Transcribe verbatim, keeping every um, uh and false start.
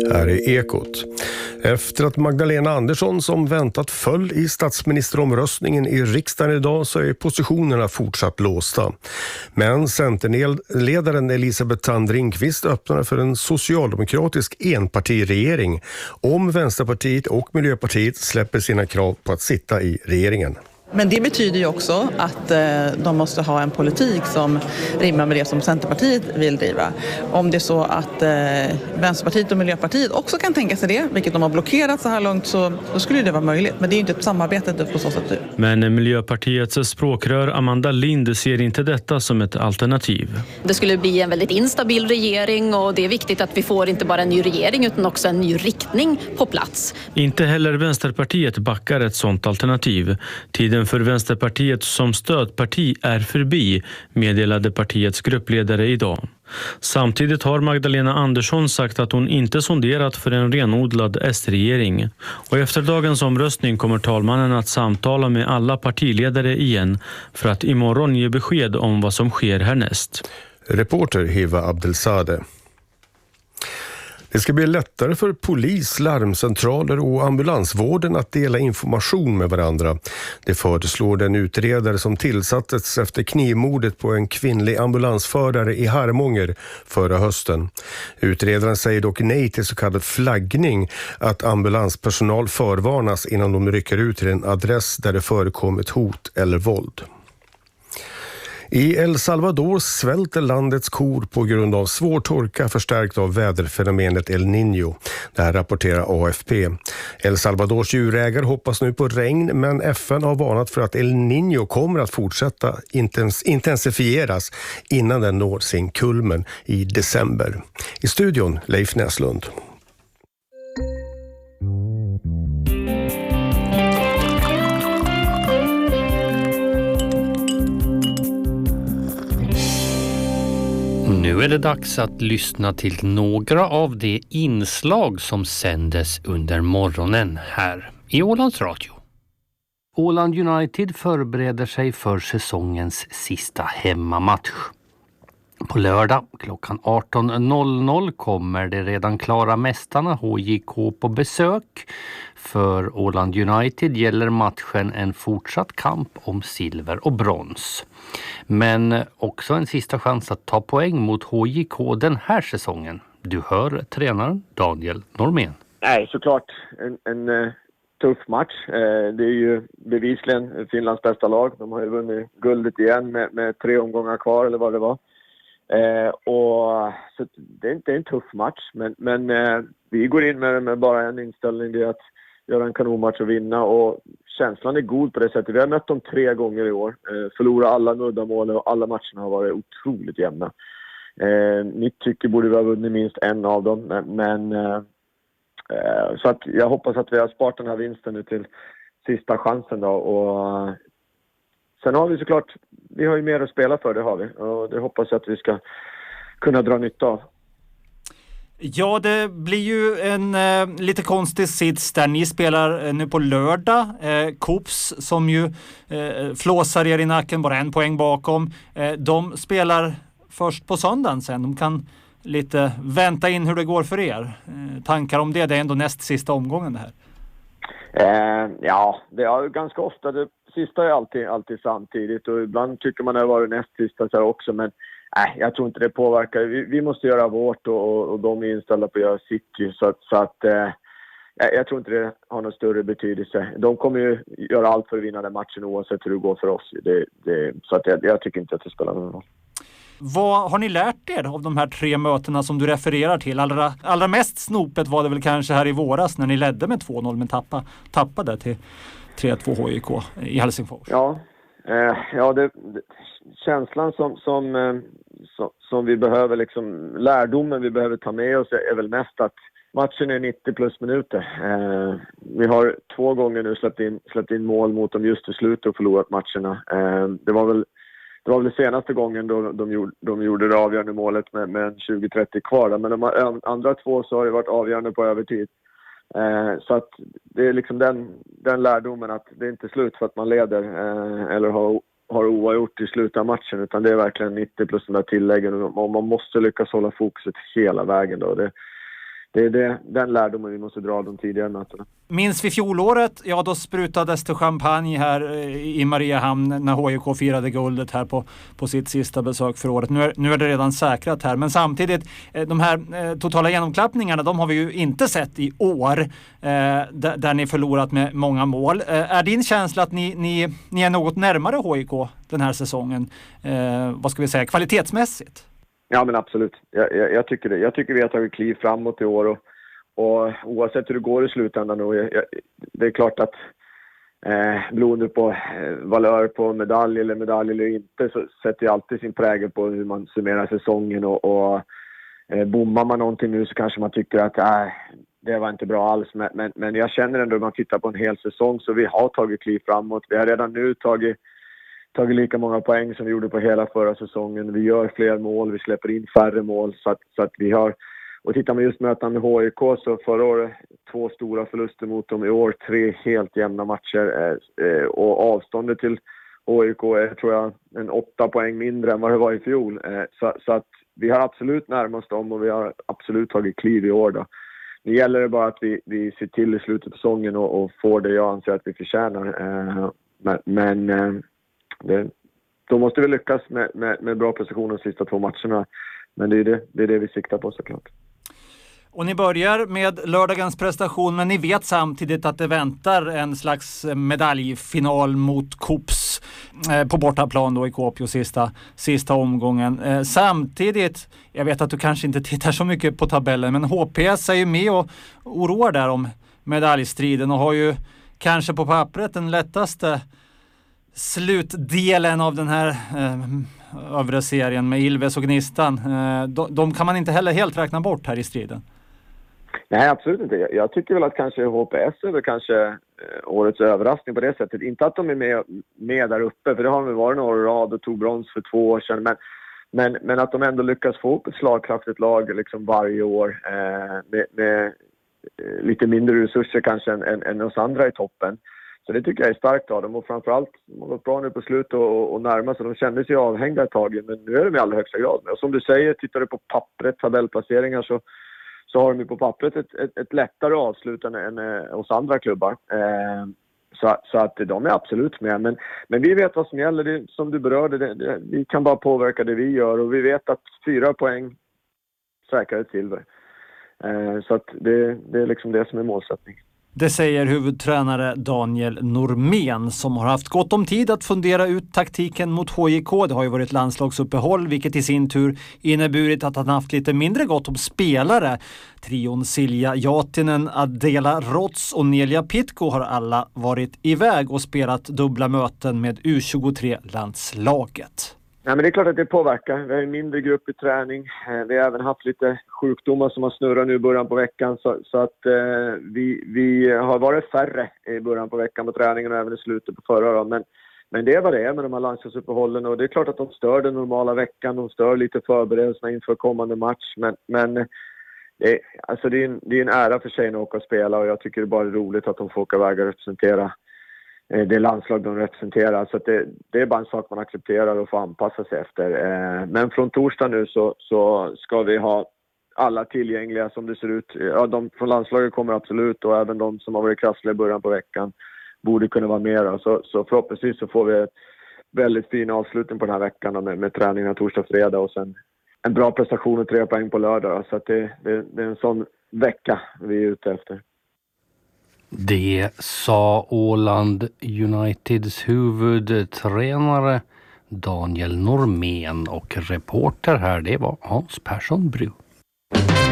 Här är Ekot. Efter att Magdalena Andersson som väntat föll i statsministeromröstningen i riksdagen idag så är positionerna fortsatt låsta. Men Centerledaren Elisabeth Thand Ringqvist öppnar för en socialdemokratisk enpartiregering om Vänsterpartiet och Miljöpartiet släpper sina krav på att sitta i regeringen. Men det betyder ju också att eh, de måste ha en politik som rimmar med det som Centerpartiet vill driva. Om det är så att eh, Vänsterpartiet och Miljöpartiet också kan tänka sig det, vilket de har blockerat så här långt, så då skulle det vara möjligt. Men det är ju inte ett samarbete på så sätt. Men Miljöpartiets språkrör Amanda Lind ser inte detta som ett alternativ. Det skulle bli en väldigt instabil regering och det är viktigt att vi får inte bara en ny regering utan också en ny riktning på plats. Inte heller Vänsterpartiet backar ett sådant alternativ. Tiden för Vänsterpartiet som stödparti är förbi, meddelade partiets gruppledare idag. Samtidigt har Magdalena Andersson sagt att hon inte sonderat för en renodlad S-regering. Och efter dagens omröstning kommer talmannen att samtala med alla partiledare igen för att imorgon ge besked om vad som sker härnäst. Reporter Hiva Abdelzadeh. Det ska bli lättare för polis, larmcentraler och ambulansvården att dela information med varandra. Det föreslår den utredare som tillsattes efter knivmordet på en kvinnlig ambulansförare i Harmånger förra hösten. Utredaren säger dock nej till så kallad flaggning, att ambulanspersonal förvarnas innan de rycker ut till en adress där det förekommit hot eller våld. I El Salvador svälter landets kor på grund av svår torka förstärkt av väderfenomenet El Niño. Det här rapporterar A F P. El Salvadors djurägare hoppas nu på regn, men F N har varnat för att El Niño kommer att fortsätta intens- intensifieras innan den når sin kulmen i december. I studion Leif Näslund. Nu är det dags att lyssna till några av de inslag som sändes under morgonen här i Ålands Radio. Åland United förbereder sig för säsongens sista hemmamatch. På lördag klockan arton noll noll kommer de redan klara mästarna H J K på besök. För Åland United gäller matchen en fortsatt kamp om silver och brons. Men också en sista chans att ta poäng mot H J K den här säsongen. Du hör tränaren Daniel Normén. Nej, såklart en, en uh, tuff match. Uh, det är ju bevisligen Finlands bästa lag. De har ju vunnit guldet igen med, med tre omgångar kvar eller vad det var. Uh, och så det är inte en tuff match, men, men uh, vi går in med, med bara en inställning, det är att göra en kanonmatch och vinna, och känslan är god på det sättet. Vi har mött dem tre gånger i år, uh, förlorat alla nuddamål och alla matcherna har varit otroligt jämna. Uh, mitt tycker borde vi ha vunnit minst en av dem, men, men uh, uh, så att jag hoppas att vi har sparat den här vinsten nu till sista chansen då, och uh, sen har vi såklart, vi har ju mer att spela för, det har vi. Och det hoppas jag att vi ska kunna dra nytta av. Ja, det blir ju en eh, lite konstig sits där ni spelar eh, nu på lördag. Eh, Kops som ju eh, flåsar er i nacken, bara en poäng bakom. Eh, de spelar först på söndagen sen. De kan lite vänta in hur det går för er. Eh, tankar om det, det är ändå näst sista omgången det här. Eh, ja, det är ganska ofta det sista är alltid, alltid samtidigt, och ibland tycker man att det var det näst sista så också, men nej, jag tror inte det påverkar. Vi, vi måste göra vårt, och, och de är inställda på att göra sitt, så att, så att eh, jag tror inte det har någon större betydelse. De kommer ju göra allt för att vinna den matchen oavsett hur det går för oss. Det, det, så att jag, jag tycker inte att det spelar någon roll. Vad har ni lärt er av de här tre mötena som du refererar till? Allra, allra mest snopet var det väl kanske här i våras när ni ledde med två noll men tappa, tappade till tre två H J K i Helsingfors. Ja, eh, ja det, det, känslan som, som, eh, som, som vi behöver, liksom, lärdomen vi behöver ta med oss är väl mest att matchen är nittio plus minuter. Eh, vi har två gånger nu släppt in, släppt in mål mot dem just i slutet och förlorat matcherna. Eh, det var väl Det var väl senaste gången då de gjorde, de gjorde det avgörande målet med, med tjugo trettio kvar. Där. Men de andra två så har det varit avgörande på övertid. Eh, så att det är liksom den, den lärdomen att det är inte slut för att man leder eh, eller har, har oavgjort i slutet av matchen. Utan det är verkligen nittio plus de där tilläggen. Och man måste lyckas hålla fokuset hela vägen då. Det, det är det, den lärdomen vi måste dra de tidigare mötena. Minns vi fjolåret? Ja, då sprutades det champagne här i Mariehamn när H I K firade guldet här på, på sitt sista besök för året. Nu är, nu är det redan säkrat här, men samtidigt de här eh, totala genomklappningarna, de har vi ju inte sett i år eh, där, där ni förlorat med många mål. Eh, är din känsla att ni, ni, ni är något närmare H I K den här säsongen? Eh, vad ska vi säga, kvalitetsmässigt? Ja, men absolut. Jag, jag, jag tycker det. Jag tycker vi har tagit kliv framåt i år och, och oavsett hur det går i slutändan och jag, jag, det är klart att eh, beroende på eh, valör på medalj eller medalj eller inte så sätter jag alltid sin prägel på hur man summerar säsongen och, och eh, bommar man någonting nu så kanske man tycker att äh, det var inte bra alls men, men, men jag känner ändå när man tittar på en hel säsong så vi har tagit kliv framåt. Vi har redan nu tagit tagit lika många poäng som vi gjorde på hela förra säsongen. Vi gör fler mål, vi släpper in färre mål så att, så att vi har, och tittar man just mötan med H I K så förra året två stora förluster mot dem, i år tre helt jämna matcher eh, och avståndet till H I K är tror jag en åtta poäng mindre än vad det var i fjol. Eh, så, så att vi har absolut närmast dem och vi har absolut tagit kliv i år då. Nu gäller det bara att vi, vi ser till i slutet på säsongen och, och får det jag anser att vi förtjänar. Eh, men men eh, Det, då måste vi lyckas med, med, med bra precision de sista två matcherna. Men det är det, det är det vi siktar på såklart. Och ni börjar med lördagens prestation, men ni vet samtidigt att det väntar en slags medaljfinal mot Kops eh, på bortaplan då i Kuopio sista, sista omgången. Eh, samtidigt, jag vet att du kanske inte tittar så mycket på tabellen, men H P S är ju med och oroar där om medaljstriden och har ju kanske på pappret den lättaste slutdelen av den här eh, övre serien med Ilves och Gnistan. Eh, de, de kan man inte heller helt räkna bort här i striden. Nej, absolut inte. Jag, jag tycker väl att kanske H P S är väl kanske eh, årets överraskning på det sättet. Inte att de är med, med där uppe, för det har de varit några rad och tog brons för två år sedan. Men, men, men att de ändå lyckas få upp ett slagkraftigt lag liksom varje år eh, med, med eh, lite mindre resurser kanske än, än, än oss andra i toppen. Så det tycker jag är starkt av dem och framförallt de har gått bra nu på slut och, och, och närma sig. De kände sig avhängda ett tag men nu är de i allra högsta grad. Och som du säger, tittar du på pappret, tabellplaceringar så, så har de ju på pappret ett, ett, ett lättare avslutande än eh, oss andra klubbar. Eh, så, så att de är absolut med. Men, men vi vet vad som gäller, det, som du berörde, det, det, vi kan bara påverka det vi gör och vi vet att fyra poäng säkrar ett silver. Eh, så att det, det är liksom det som är målsättning. Det säger huvudtränare Daniel Normén som har haft gott om tid att fundera ut taktiken mot H J K. Det har ju varit landslagsuppehåll vilket i sin tur inneburit att han haft lite mindre gott om spelare. Trion Silja Jatinen, Adela Rots och Nelia Pitko har alla varit iväg och spelat dubbla möten med U tjugotre-landslaget. Nej, men det är klart att det påverkar. Vi har en mindre grupp i träning. Vi har även haft lite sjukdomar som har snurrat nu i början på veckan. Så, så att eh, vi, vi har varit färre i början på veckan på träningen och även i slutet på förra. Då. Men, men det är vad det är med de här landslagsuppehållen. Och det är klart att de stör den normala veckan. De stör lite förberedelserna inför kommande match. Men, men det, är, alltså det, är en, det är en ära för sig att åka och spela. Och jag tycker det är bara roligt att de får åka iväg och representera det landslag de representerar. Så att det, det är bara en sak man accepterar och får anpassa sig efter. Men från torsdag nu så, så ska vi ha alla tillgängliga som det ser ut. Ja, de från landslaget kommer absolut och även de som har varit krassliga i början på veckan borde kunna vara med. Så, så förhoppningsvis så får vi ett väldigt fin avslutning på den här veckan med, med träningen torsdag och fredag och sen en bra prestation och tre poäng på lördag. Så att det, det, det är en sån vecka vi är ute efter. Det sa Åland Uniteds huvudtränare Daniel Normén och reporter här det var Hans Persson Bru.